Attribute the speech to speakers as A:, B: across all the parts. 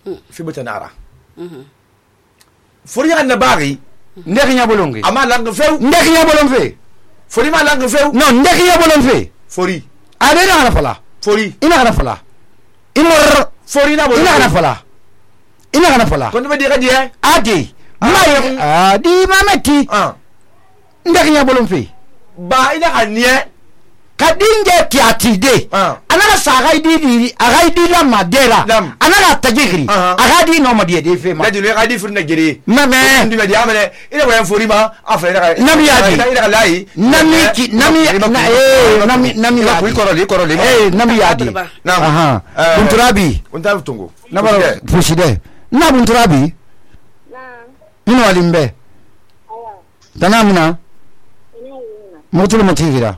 A: fi butanara fori ya na bari
B: ndeki nya bolonge
A: ama lang feu
B: ndeki nya bolonge
A: fori ma lang feu
B: non ndeki nya bolonge
A: fori
B: ade na fala
A: fori
B: ina kana fala imor
A: fori na
B: ina kana fala
A: kon be diga die
B: adi mai adi mameti ndeki nya bolonge
A: ba ina anie
B: kadinge tiatide anaka saga ididi aga idila madera anaka tajigri aga di no madie de fema
A: dadi le gadi furna gere
B: mame
A: ndi me diamane ina wa fori ma afere
B: nami yadi
A: ina lai
B: nami
A: ku koroli
B: nami yadi bunturabi
A: unta tungo
B: nabara puside na bunturabi ino alimbe tanamna mutulu matigira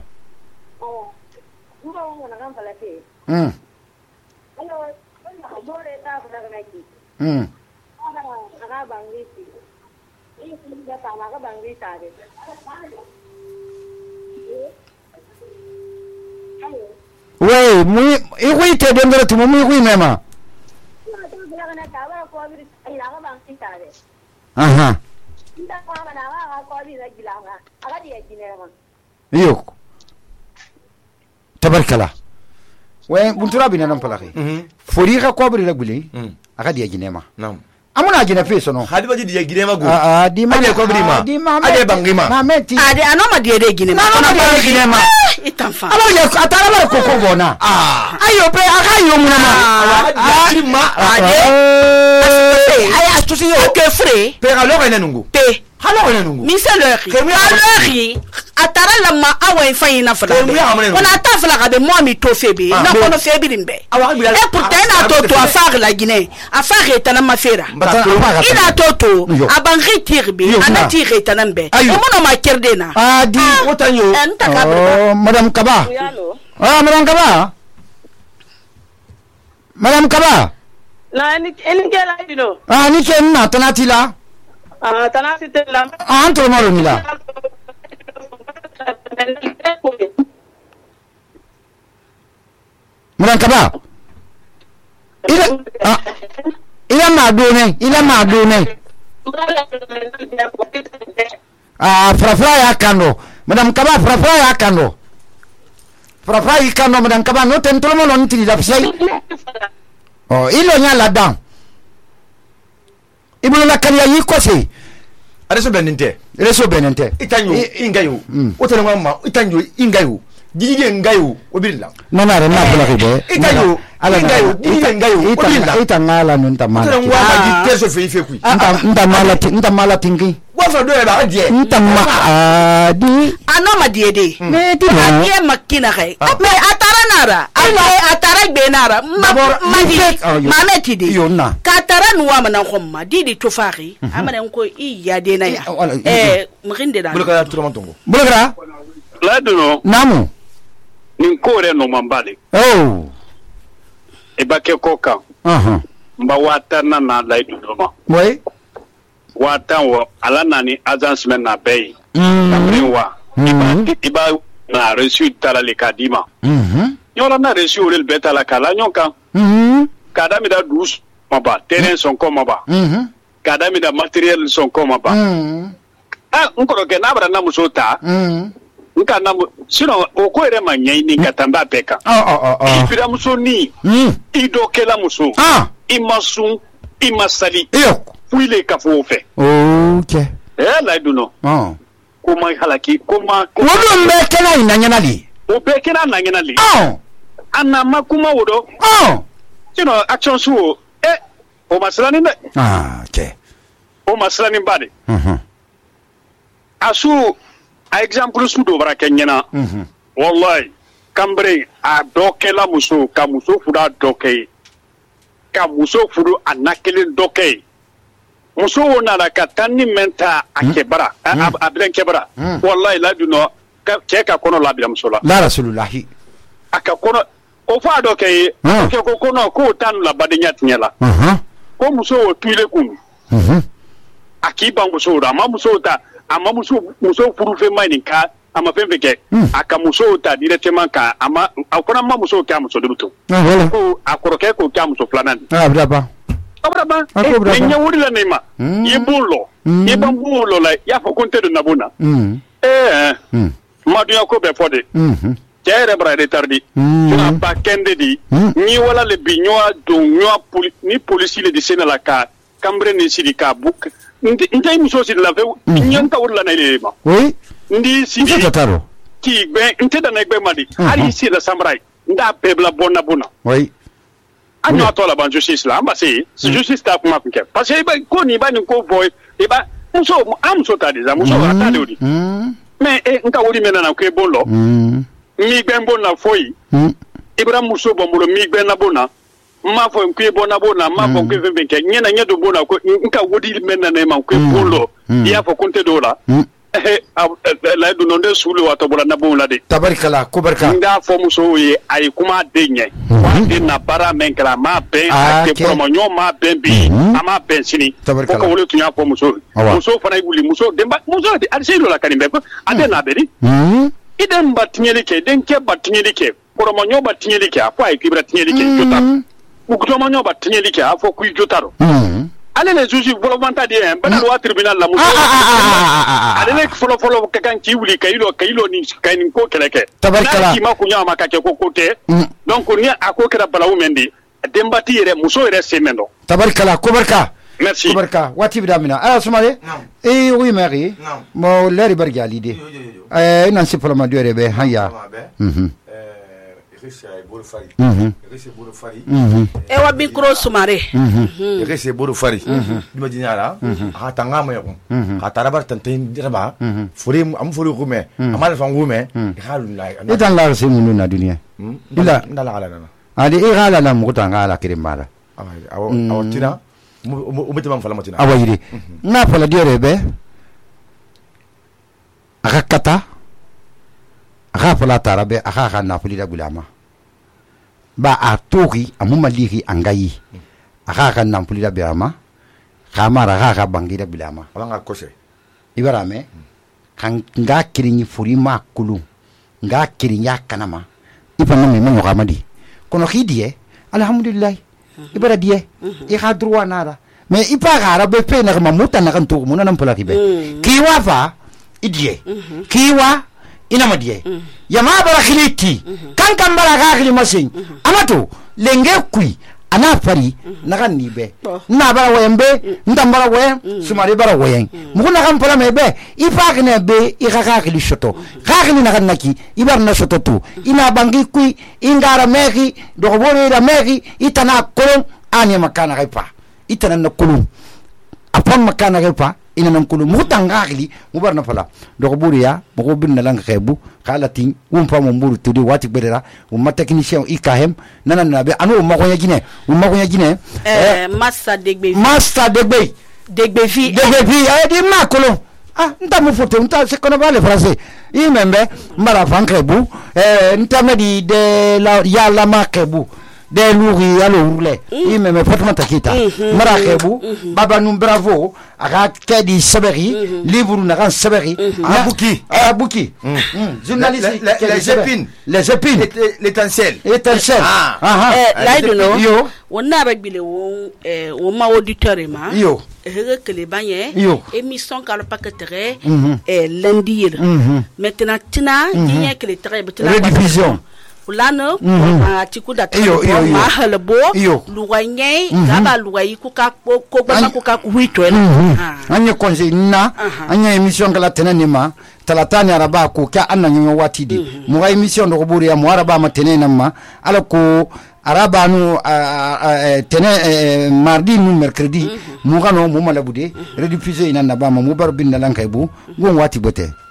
B: Wey, ikui te dendere tu mu ikui mema. Aha. Yok. Tabarkala. Wey, buntura bina nam palaki. Fori ka ko bari raguli. Aka dia ginema.
A: Nam.
B: Amuna gina feso no.
A: Hadi ba dia ginema go.
B: Di ma.
A: Ade ko bari ma. Ade bangima.
B: Ma meti.
C: Ade anoma dia de ginema.
B: Kona dia ginema.
C: Itanfa.
B: Alo ya atara ba ko ko bona. Ayo pe aka yo muna ma.
C: Ade. Aya astusi yo ke fré.
A: Pe alo ene nungu.
C: Te.
A: Halo ene nungu.
C: Misalori. Alori. Atara lama awa infayina fala. Kona atafala ka be mo mi to febi. Na kono febi rimbe. Et pourtant na toto afar la Guinée. Afar etana mafera. Ina toto abangi tirbi ana tire tanambe. Omono ma kerdena.
B: Di
A: otanyo.
B: Madame Kaba. Madame Kaba. Madame Kaba.
D: La ni kela dino.
B: Ni kenna tanatila.
D: Tanati tela.
B: Antro maro mila. Madame Kaba. Ila madone. Frafra ya kando. Madame Kaba frafra ya kando. Frafra ya kando Madame Kaba no tentolo mo non tiri da psai. Ilo nya la dan. Ibu na kanya yikose.
A: Areso benente. Itanyo ingayo. Otele mama itanyo ingayo. Jiji ngayo obilla.
B: Nana re na bula kibe.
A: Itanyo ingayo, jiji ngayo obilla.
B: Itangala nunta mala.
A: Otele ngwa di teso fe ife ku.
B: Nta mala tingi.
A: Wafa do eba adie.
B: Nta ma di.
C: Anoma diede.
B: Me di
C: Adie makina kai. Me atara nara. Atara benara. Mametidi.
B: Yonna.
C: Katara nuwa mana khomma didi tofari. Amana nko iya de na ya. Mrinde da.
A: Bulaka ya turama tongo.
B: Bulaka.
E: Laduno.
B: Namu.
E: Ninkore no mambali. Ebake koka. Mba wata na laiduno ma.
B: Oui.
E: Wata wa alana ni agence men na bay. Wa. Iba na reçu tala le kadima. Nyola na reçu le beta la kala nyonka. Kadami da douce maba, terrain son comme maba. Kadami da matériel son comme maba. Nkoro ke nabra na musota. Nka na sino okoere manyai ni katamba peka. Ifira muso ni. Idokela muso. Imasu imasali. Fuile kafu fe.
B: Okay.
E: La duno. Kuma halaki kuma.
B: Wodo mbekela inanyanali.
E: Obekela nanyanali. Ana makuma wodo. Sino action suo. O maslani ne.
B: Okay.
E: O maslani bade. Asu a exemple su do bara kenyana. Wallahi kambre a dokela muso ka muso fuda dokei. Ka muso fudu anakele dokei. Muso wona la katani menta akebara. Ablen kebara. Wallahi la du no ka kono la bi muso la.
B: La rasulullahi.
E: Aka kono o fa dokei. Ke ko kono ko tanu la badenya tinyala. Ko muso o tuile kunu. Akiba muso da ma muso ta ama muso furu fe mani ka ama fembe ke aka muso ta directement ka ama akona ma muso ka muso debuto ko akoroke ko ka muso planan
B: braba
E: abraba nya wuri la nema yibulo yibambulo la ya fa konte de nabuna maduya ko be fode tere bra retardi na ba kende di ni wala le binyoa do nyoa ni police le disena la ka kambre ni sidika buk ndai muso si la ve nyanta wala na ile ma
B: oui
E: ndi si
B: tataro
E: ki be nteda na gbe madi ali si la samrai nda pebla bona
B: oui
E: anyo atola ban justice la ambasi si justice ta kuma kunke parce que ba ko ni ba ni ko boy e ba muso amso ta deza muso atale odi mais nka wori mena na ko bonlo mi gbe bona foi Ibrahim muso bombolo mi gbe na bona ma fo nku bona ma fo nku venke nyena nyedo bona ko nka wodi mena na ma ko bonlo ya fo konte dola la du non de sulu wato bola na bon la de
B: tabarikala ko barka
E: nda fo muso ye ay kuma denye wa de na para menkla ma ben ate promonyo ma ben bi ama ben sini ko ko wole tunya fo muso fana guli muso demba muso de arselo la kanimbe ko ade na beri iden batnyeli ke den ke batnyeli ke promonyo batnyeli ke afo ay kibra tnyeli ke jota ko promonyo batnyeli ke afo ku jotaro ale les juges volontaires de ben loi tribunal la muso ale ne folo kakan ki wuli kayilo ni kayin ko keleke
B: tabarkala
E: ki ma kunya ma kake ko kote donc ni akokera balawu mendi dembati yere muso yere semendo
B: tabarkala ko barka
E: merci
B: ko barka wati bidamina ala sumale oui mari mo leri bargi alide nan si problème de rebe haya
C: e wa bin kro sumare
A: rese boro fari dima jinyara ha tanga mo yako ha tarabar tantin dirba furi am furi gume amal fa gume halu la
B: idan la se munu na dunia ila
A: ndala ala na
B: ali igala na mu tanga ala kirimara
A: aw tina mu bitam fala matina
B: awayiri na fala direbe akakata aka fala tarabe aka na fuli da gulama ba a toki amuma liki angayi aka nampuli da biama kamara aka bangi da bilama
A: abanga kose
B: ibarame kan nga kirinyi furima kulu nga kirinya kanama ipanna me mo kamadi kono khidie alhamdulillah ibara die I ha droit nada mais ipa gara be pe na mamuta na kan to mo nan pula kibe kiwa fa idie kiwa ina madie yama bara khiliti kan bara ga khili masin amato lenge kui ana fari na kan nibe na bara wembe ndambara we sumari bara we mukuna kan pala mebe ifa ne be I ga khili shoto ga khili na kan naki ibar na shoto tu ina bangi kui ingara meki do bone da meki itana kolon anya makana kaipa itana na kolon apon makana kaipa ina nan kulu mutanga gili mubarna fala do buriya mo bin na lang xebu kala tin pa mo mburu tudi wati bedera ma technicien ikahem nanan na be anu ma ko yagine
C: massa degbe fi
B: di makolo nta mo foto nta se kono vale français I membe mara fan xebu nta medi de la ya la ma xebu de louri alo roulé I me Fatma Takita mara xebu baba num bravo aga kedi saberi livre na kan saberi abuki journaliste les épines l'étincelle
C: là yo wonna ba bile wo ma auditeur ma
B: yo
C: kele banye émission kala paquetere lundi maintenant tina dinya kele très
B: rediffusion
C: ulano atikuda ma halbo luwanye gaba luwayi kuka huitwe
B: anye konje na anye emission kala tenanima talatani araba ko ka ananyo watidi mu emission do buri ya mu araba matenena ma alako araba nu tene mardi nu mercredi mu gano mu malabude rediffuser ina na ba mu bar bin na lankaibu gon wati bote